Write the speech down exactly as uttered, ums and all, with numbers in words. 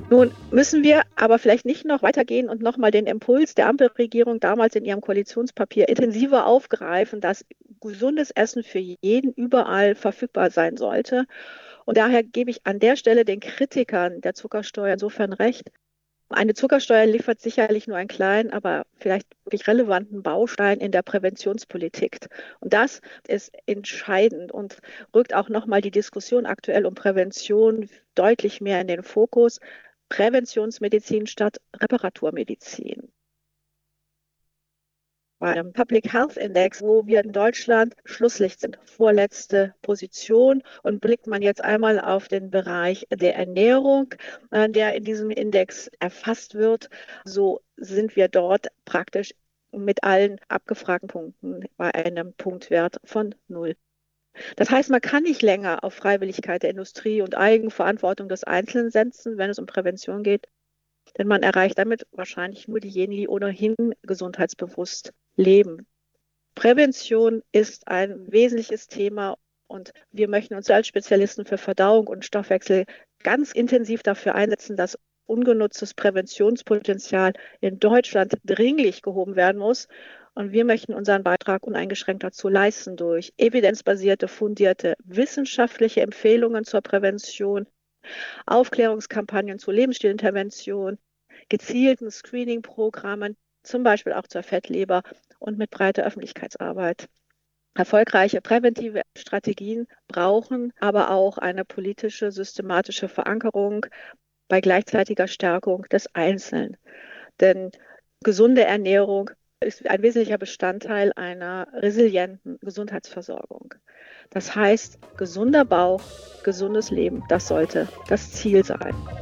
Nun müssen wir aber vielleicht nicht noch weitergehen und nochmal den Impuls der Ampelregierung damals in ihrem Koalitionspapier intensiver aufgreifen, dass gesundes Essen für jeden überall verfügbar sein sollte. Und daher gebe ich an der Stelle den Kritikern der Zuckersteuer insofern recht. Eine Zuckersteuer liefert sicherlich nur einen kleinen, aber vielleicht wirklich relevanten Baustein in der Präventionspolitik. Und das ist entscheidend und rückt auch nochmal die Diskussion aktuell um Prävention deutlich mehr in den Fokus. Präventionsmedizin statt Reparaturmedizin. Bei einem Public Health Index, wo wir in Deutschland Schlusslicht sind, vorletzte Position. Und blickt man jetzt einmal auf den Bereich der Ernährung, äh, der in diesem Index erfasst wird, so sind wir dort praktisch mit allen abgefragten Punkten bei einem Punktwert von null. Das heißt, man kann nicht länger auf Freiwilligkeit der Industrie und Eigenverantwortung des Einzelnen setzen, wenn es um Prävention geht, denn man erreicht damit wahrscheinlich nur diejenigen, die ohnehin gesundheitsbewusst leben. Prävention ist ein wesentliches Thema und wir möchten uns als Spezialisten für Verdauung und Stoffwechsel ganz intensiv dafür einsetzen, dass ungenutztes Präventionspotenzial in Deutschland dringlich gehoben werden muss. Und wir möchten unseren Beitrag uneingeschränkt dazu leisten durch evidenzbasierte, fundierte wissenschaftliche Empfehlungen zur Prävention, Aufklärungskampagnen zur Lebensstilintervention, gezielten Screening-Programmen, zum Beispiel auch zur Fettleber und mit breiter Öffentlichkeitsarbeit. Erfolgreiche präventive Strategien brauchen aber auch eine politische, systematische Verankerung bei gleichzeitiger Stärkung des Einzelnen. Denn gesunde Ernährung ist ein wesentlicher Bestandteil einer resilienten Gesundheitsversorgung. Das heißt, gesunder Bauch, gesundes Leben, das sollte das Ziel sein.